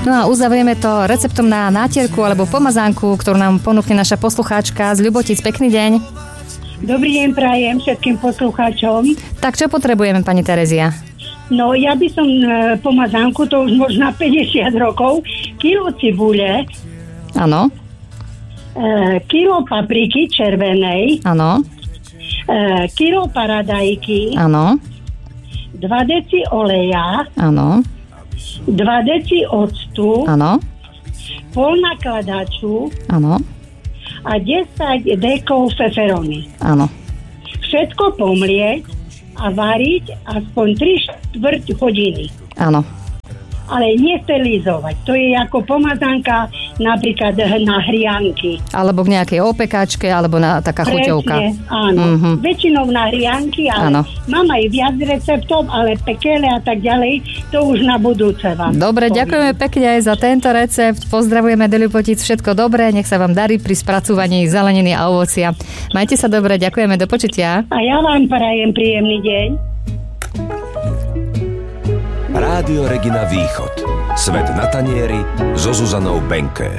No a uzavrieme to receptom na nátierku alebo pomazánku, ktorú nám ponúkne naša poslucháčka z Ľubotíc. Pekný deň. Dobrý deň prajem všetkým poslucháčom. Tak čo potrebujeme, pani Terezia? No ja by som pomazánku, to už možno 50 rokov, kilo cibule, Áno. Kilo papriky červenej, Áno. Kilo paradajky, Áno. 2 deci oleja, Áno. 2 deci octu, Áno. pol nakladaču Áno. a 10 dekov feferony. Áno. Všetko pomlieť a variť aspoň 3/4 hodiny. Áno. Ale nesterilizovať. To je ako pomazánka napríklad na hrianky. Alebo k nejakej opekáčke, alebo na taká chuťovka. Presne, áno. Väčšinou na hrianky, ale Áno. mám aj viac receptov, ale pekele a tak ďalej, to už na budúce vám. Dobre, poviem. ďakujeme pekne aj za tento recept. Pozdravujeme do Ľubotíc, všetko dobré, nech sa vám darí pri spracúvaní zeleniny a ovocia. Majte sa dobre, ďakujeme, do počutia. A ja vám prajem príjemný deň. Rádio Regina Východ. Svet na tanieri so Zuzanou Benke.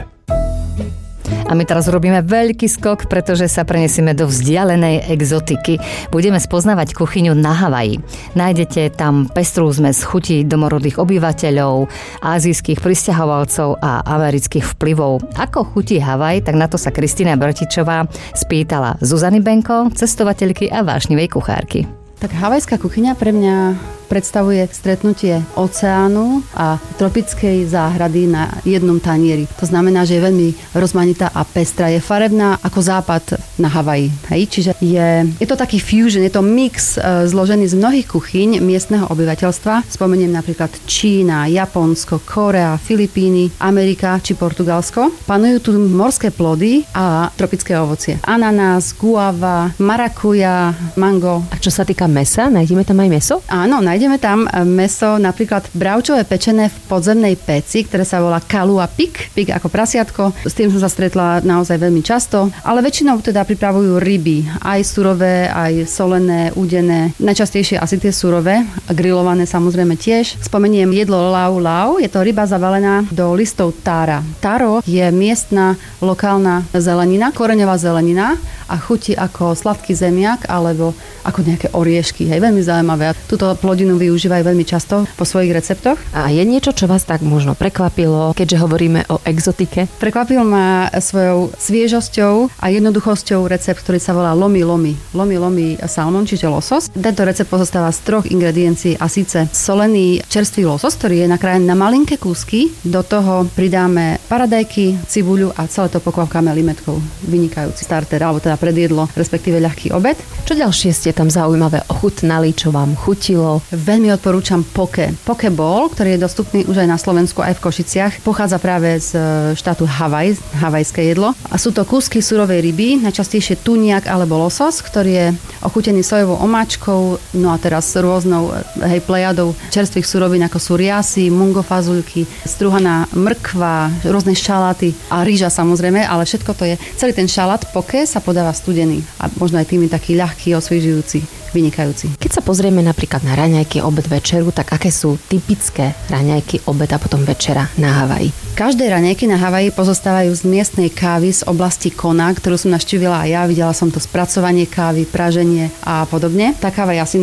A my teraz urobíme veľký skok, pretože sa preniesieme do vzdialenej exotiky. Budeme spoznávať kuchyňu na Havaji. Nájdete tam pestrú zmes chutí domorodých obyvateľov, ázijských prisťahovalcov a amerických vplyvov. Ako chutí Havaj, tak na to sa Kristína Bratičová spýtala Zuzany Benko, cestovateľky a vášnivej kuchárky. Tak havajská kuchyňa pre mňa predstavuje stretnutie oceánu a tropickej záhrady na jednom tanieri. To znamená, že je veľmi rozmanitá a pestrá. Je farebná ako západ na Havaji. Hej? Čiže je to taký fusion, je to mix zložený z mnohých kuchyň miestneho obyvateľstva. Spomeniem napríklad Čína, Japonsko, Korea, Filipíny, Amerika či Portugalsko. Panujú tu morské plody a tropické ovocie. Ananás, guava, marakuja, mango. A čo sa týka mesa, nájdeme tam aj meso? Áno, nájdeme tam meso, napríklad bravčové pečené v podzemnej peci, ktoré sa volá kalua pik ako prasiatko. S tým som sa stretla naozaj veľmi často, ale väčšinou teda pripravujú ryby, aj surové, aj solené, udené. Najčastejšie asi tie surové, grillované samozrejme tiež. Spomeniem jedlo lau lau, je to ryba zavalená do listov tára. Taro je miestna lokálna zelenina, koreňová zelenina a chutí ako sladký zemiak alebo ako nejaké oriešky. Hej, veľmi zaujímavé. Túto plodinu využívajú veľmi často po svojich receptoch. A je niečo, čo vás tak možno prekvapilo, keďže hovoríme o exotike? Prekvapil ma svojou sviežosťou a jednoduchosťou recept, ktorý sa volá lomi lomi. Lomi lomi salmon, čiže losos. Tento recept pozostáva z 3 ingrediencií a síce solený čerstvý losos, ktorý je nakrájený na malinké kúsky. Do toho pridáme paradajky, cibuľu a celé to pokvapkáme limetkou. Vynikajúci starter, alebo teda predjedlo, respektíve ľahký obed. Čo ďalšie ste tam zaujímavé ochutnali, čo vám chutilo? Veľmi odporúčam poke. Poke bowl, ktorý je dostupný už aj na Slovensku, aj v Košiciach. Pochádza práve z štátu Havaj, havajské jedlo. A sú to kúsky surovej ryby, najčastejšie tuniak alebo losos, ktorý je ochutený sojovou omáčkou, no a teraz rôznou plejadou čerstvých surovín, ako sú riasy, mungo fazulky, struhaná mrkva, rôzne šaláty a rýža samozrejme, ale všetko to je, celý ten šalát poke sa podáva studený a možno aj tými taký ľahký, osviežujúci, vynikajúci. Keď sa pozrieme napríklad na raňajky, obed, večeru, tak aké sú typické raňajky, obed a potom večera na Havaji? Každé raňajky na Havaji pozostávajú z miestnej kávy z oblasti Kona, ktorú som navštívila aj ja. Videla som to spracovanie kávy, praženie a podobne. Tá káva je asi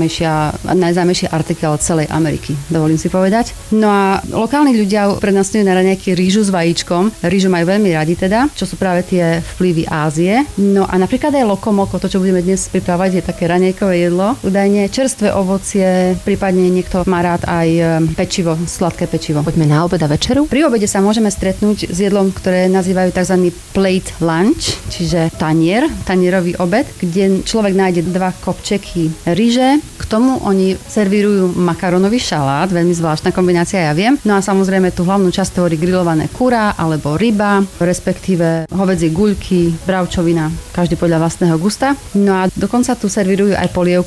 najznámejší artikel celej Ameriky, dovolím si povedať. No a lokálni ľudia prednostňujú na raňajky rýžu s vajíčkom. Rýžu majú veľmi radi teda, čo sú práve tie vplyvy Ázie. No a napríklad aj lokomoko, to čo budeme dnes pripravovať, je také raňajkové jedlo. Údajne čerstvé ovocie, prípadne niekto má rád aj pečivo, sladké pečivo. Poďme na obed a večeru. Pri obede sa môžeme stretnúť s jedlom, ktoré nazývajú tzv. Plate lunch, čiže tanierový obed, kde človek nájde 2 kopčeky ryže. K tomu oni servírujú makaronový šalát, veľmi zvláštna kombinácia, ja viem. No a samozrejme tú hlavnú časť tvorí grillované kura alebo ryba, respektíve hovädzie guľky, bravčovina, každý podľa vlastného gusta. No a dokonca tu servírujú aj polievku, ktorá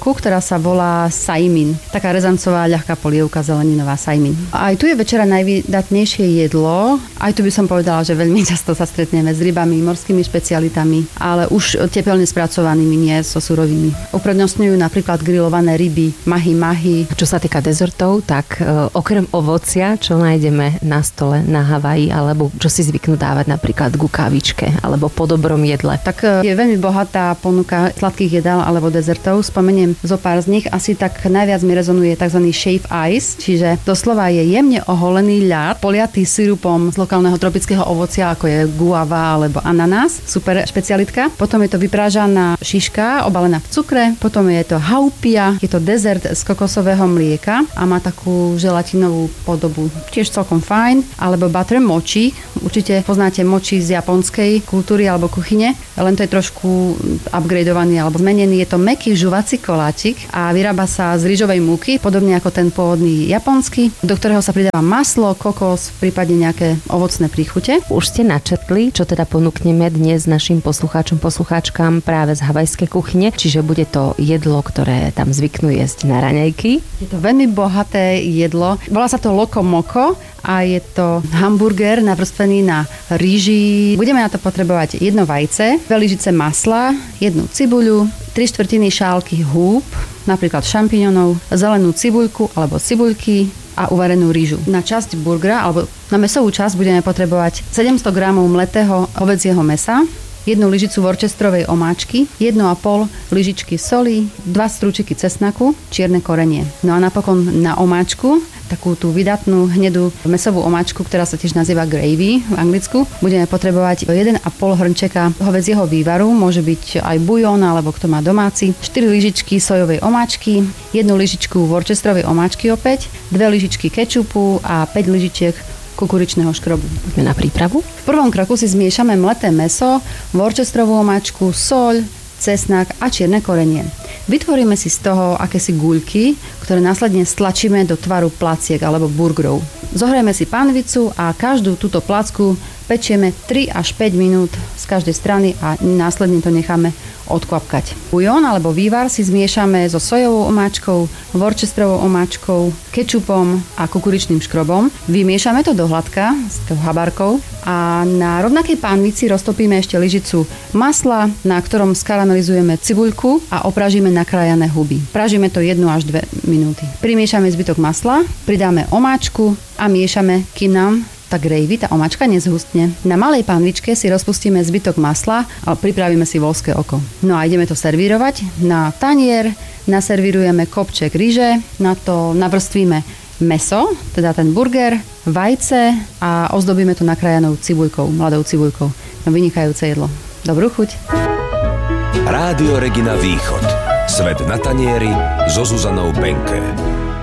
sa volá sajmin. Taká rezancová ľahká polievka zeleninová sajmin. Aj tu je večera najvydatnejšie jedlo. Aj tu by som povedala, že veľmi často sa stretneme s rybami, morskými špecialitami, ale už tepelne spracovanými, nie so surovými. Uprednostňujú napríklad grillované ryby, mahi. Čo sa týka dezertov, tak okrem ovocia, čo nájdeme na stole na Havaji, alebo čo si zvyknú dávať napríklad ku kávičke, alebo po dobrom jedle. Tak je veľmi bohatá ponuka sladkých jedál alebo dezertov. Spomeniem zo pár z nich. Asi tak najviac mi rezonuje tzv. Shave ice, čiže doslova je jemne oholený ľad, poliatý sirupom z lokálneho tropického ovocia, ako je guava alebo ananás. Super špecialitka. Potom je to vyprážaná šiška, obalená v cukre. Potom je to haupia, je to dezert z kokosového mlieka a má takú želatinovú podobu. Tiež celkom fajn. Alebo butter mochi. Určite poznáte mochi z japonskej kultúry alebo kuchyne, len to je trošku upgradeovaný alebo zmenený. Je to mäkký žuvací koláčik a vyrába sa z rýžovej múky, podobne ako ten pôvodný japonský, do ktorého sa pridáva maslo, kokos, prípadne nejaké ovocné príchute. Už ste načetli, čo teda ponúkneme dnes našim poslucháčkam práve z havajskej kuchyne, čiže bude to jedlo, ktoré tam zvyknú jesť na raňajky. Je to veľmi bohaté jedlo. Volá sa to loco moco a je to hamburger navrstvený na rýži. Budeme na to potrebovať 1 vajce, 2 lyžice masla, 1 cibuľu, 3/4 šálky húb, napríklad šampiňonov, zelenú cibuľku alebo cibuľky a uvarenú rýžu. Na časť burgera alebo na mäsovú časť budeme potrebovať 700 g mletého hovädzieho mäsa, 1 lyžicu worcesterovej omáčky, 1,5 lyžičky soli, 2 strúčiky cesnaku, čierne korenie. No a napokon na omáčku, takú tú vydatnú hnedú mäsovú omáčku, ktorá sa tiež nazýva gravy v anglicku, budeme potrebovať 1,5 hrnčeka hovädzieho vývaru, môže byť aj bujón, alebo kto má domáci, 4 lyžičky sojovej omáčky, 1 lyžičku worcesterovej omáčky opäť, 2 lyžičky kečupu a 5 lyžičiek kukuričného škrobu. Poďme na prípravu. V prvom kroku si zmiešame mleté mäso, worcesterovú omáčku, soľ, cesnak a čierne korenie. Vytvoríme si z toho akési guľky, ktoré následne stlačíme do tvaru placiek alebo burgerov. Zohrajeme si panvicu a každú túto placku pečieme 3 až 5 minút z každej strany a následne to necháme odkvapkať. Bujón alebo vývar si zmiešame so sojovou omáčkou, worcesterovou omáčkou, kečupom a kukuričným škrobom. Vymiešame to do hladka s tou habarkou a na rovnakej pánvici roztopíme ešte lyžicu masla, na ktorom skaramelizujeme cibuľku a opražíme nakrájané huby. Pražíme to 1 až 2 minúty. Primiešame zbytok masla, pridáme omáčku a miešame, kým nám tá gravy, tá omáčka nezhustne. Na malej pánvičke si rozpustíme zbytok masla a pripravíme si voľské oko. No a ideme to servírovať. Na tanier naservírujeme kopček ryže, na to navrstvíme mäso, teda ten burger, vajce a ozdobíme to nakrájanou cibuľkou, mladou cibuľkou. No, vynikajúce jedlo. Dobrú chuť. Rádio Regina Východ. Svet na tanieri so Zuzanou Benke.